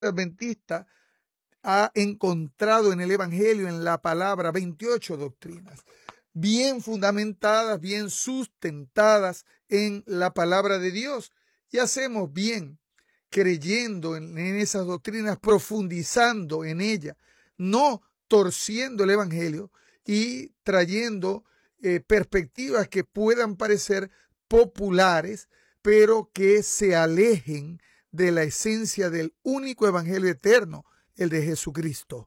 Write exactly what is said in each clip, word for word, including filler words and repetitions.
adventista ha encontrado en el Evangelio, en la palabra, veintiocho doctrinas, bien fundamentadas, bien sustentadas en la palabra de Dios. Y hacemos bien creyendo en, en esas doctrinas, profundizando en ellas, no torciendo el Evangelio y trayendo eh, perspectivas que puedan parecer populares, pero que se alejen de la esencia del único Evangelio eterno, el de Jesucristo.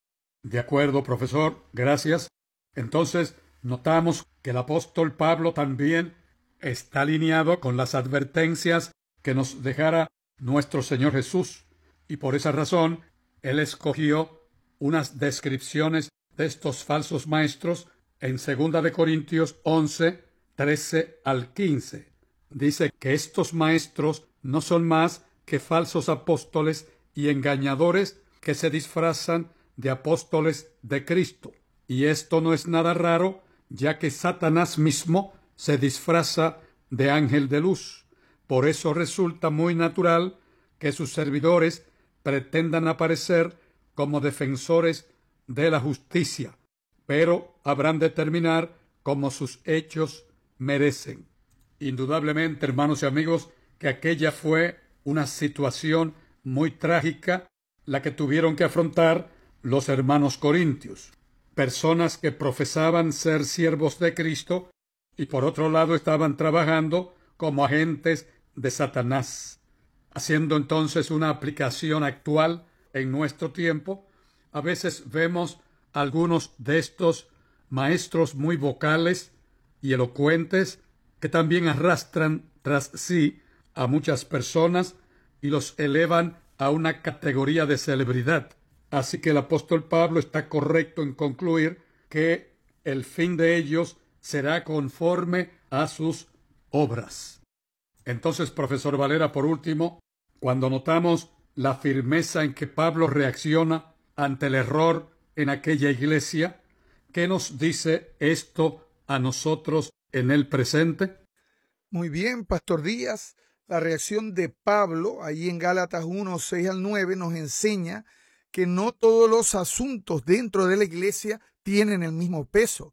De acuerdo, profesor, gracias. Entonces, notamos que el apóstol Pablo también está alineado con las advertencias que nos dejara nuestro Señor Jesús, y por esa razón él escogió unas descripciones de estos falsos maestros en segunda de Corintios once, trece al quince. Dice que estos maestros no son más que falsos apóstoles y engañadores que se disfrazan de apóstoles de Cristo. Y esto no es nada raro, ya que Satanás mismo se disfraza de ángel de luz. Por eso resulta muy natural que sus servidores pretendan aparecer como defensores de la justicia, pero habrán de terminar como sus hechos merecen. Indudablemente, hermanos y amigos, que aquella fue una situación muy trágica la que tuvieron que afrontar los hermanos corintios, personas que profesaban ser siervos de Cristo y por otro lado estaban trabajando como agentes de Satanás. Haciendo entonces una aplicación actual en nuestro tiempo, a veces vemos algunos de estos maestros muy vocales y elocuentes que también arrastran tras sí a muchas personas y los elevan a una categoría de celebridad. Así que el apóstol Pablo está correcto en concluir que el fin de ellos será conforme a sus obras. Entonces, profesor Valera, por último, cuando notamos la firmeza en que Pablo reacciona ante el error en aquella iglesia, ¿qué nos dice esto a nosotros en el presente? Muy bien, Pastor Díaz. La reacción de Pablo, ahí en Gálatas uno, seis al nueve, nos enseña que no todos los asuntos dentro de la iglesia tienen el mismo peso.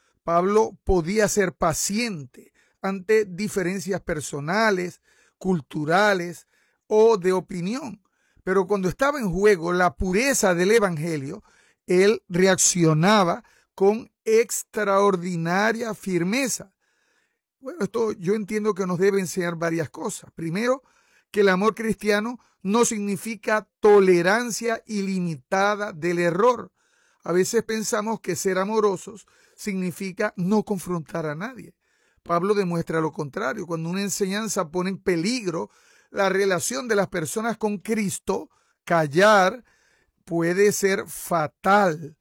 Pablo podía ser paciente ante diferencias personales, culturales o de opinión, pero cuando estaba en juego la pureza del evangelio, él reaccionaba con extraordinaria firmeza. Bueno, esto yo entiendo que nos debe enseñar varias cosas. Primero, que el amor cristiano no significa tolerancia ilimitada del error. A veces pensamos que ser amorosos significa no confrontar a nadie. Pablo demuestra lo contrario. Cuando una enseñanza pone en peligro la relación de las personas con Cristo, callar puede ser fatal.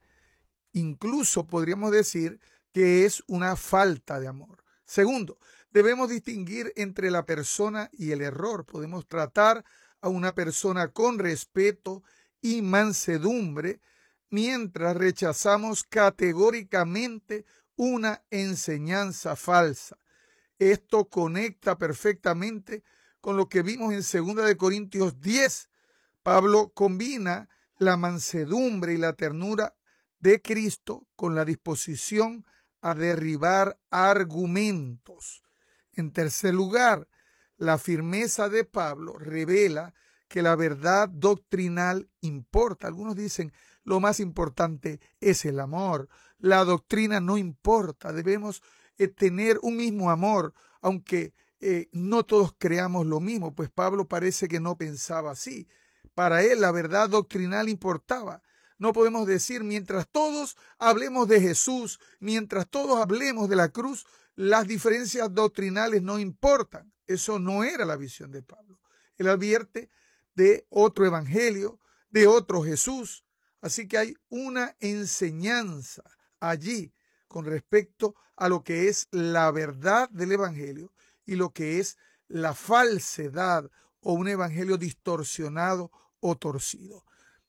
Incluso podríamos decir que es una falta de amor. Segundo, debemos distinguir entre la persona y el error. Podemos tratar a una persona con respeto y mansedumbre mientras rechazamos categóricamente una enseñanza falsa. Esto conecta perfectamente con lo que vimos en segunda de Corintios diez. Pablo combina la mansedumbre y la ternura de Cristo con la disposición a derribar argumentos. En tercer lugar, la firmeza de Pablo revela que la verdad doctrinal importa. Algunos dicen, lo más importante es el amor. La doctrina no importa. Debemos eh, tener un mismo amor, aunque eh, no todos creamos lo mismo, pues Pablo parece que no pensaba así. Para él la verdad doctrinal importaba. No podemos decir, mientras todos hablemos de Jesús, mientras todos hablemos de la cruz, las diferencias doctrinales no importan. Eso no era la visión de Pablo. Él advierte de otro evangelio, de otro Jesús. Así que hay una enseñanza allí con respecto a lo que es la verdad del evangelio y lo que es la falsedad o un evangelio distorsionado o torcido.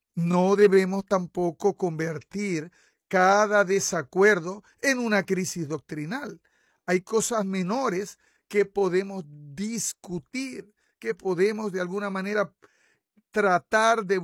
No debemos tampoco convertir cada desacuerdo en una crisis doctrinal. Hay cosas menores que podemos discutir, que podemos de alguna manera tratar de